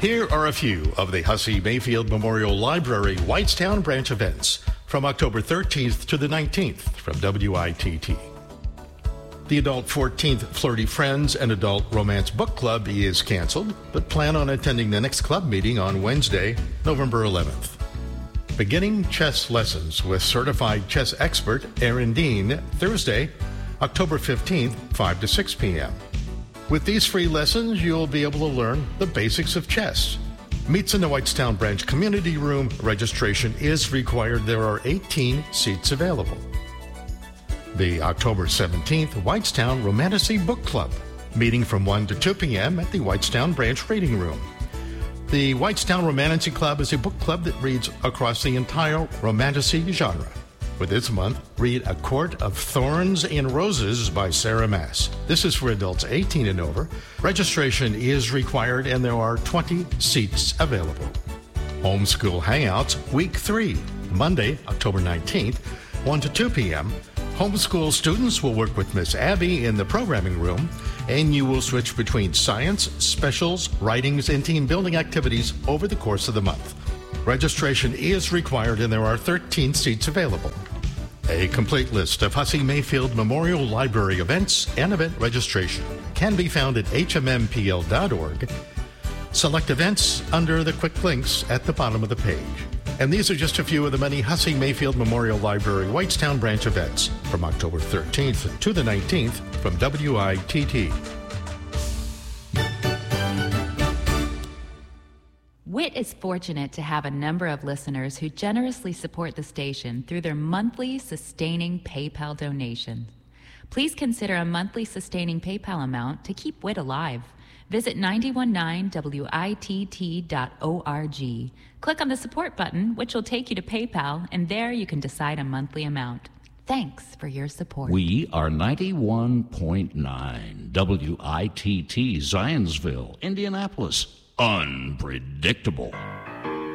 Here are a few of the Hussey Mayfield Memorial Library Whitestown branch events from October 13th to the 19th from WITT. The adult 14th Flirty Friends and Adult Romance Book Club is canceled, but plan on attending the next club meeting on Wednesday, November 11th. Beginning chess lessons with certified chess expert Aaron Dean, Thursday, October 15th, 5 to 6 p.m. With these free lessons, you'll be able to learn the basics of chess. Meets in the Whitestown Branch Community Room. Registration is required. There are 18 seats available. The October 17th Whitestown Romantasy Book Club, meeting from 1 to 2 p.m. at the Whitestown Branch Reading Room. The Whitestown Romantasy Club is a book club that reads across the entire romantasy genre. For this month, read A Court of Thorns and Roses by Sarah Maas. This is for adults 18 and over. Registration is required and there are 20 seats available. Homeschool Hangouts, Week 3, Monday, October 19th, 1 to 2 p.m. Homeschool students will work with Miss Abby in the programming room, and you will switch between science, specials, writings, and team building activities over the course of the month. Registration is required and there are 13 seats available. A complete list of Hussey Mayfield Memorial Library events and event registration can be found at hmmpl.org. Select events under the quick links at the bottom of the page. And these are just a few of the many Hussey Mayfield Memorial Library Whitestown Branch events from October 13th to the 19th from WITT. WIT is fortunate to have a number of listeners who generously support the station through their monthly sustaining PayPal donations. Please consider a monthly sustaining PayPal amount to keep WIT alive. Visit 919witt.org. Click on the support button, which will take you to PayPal, and there you can decide a monthly amount. Thanks for your support. We are 91.9 WITT, Zionsville, Indianapolis. Unpredictable.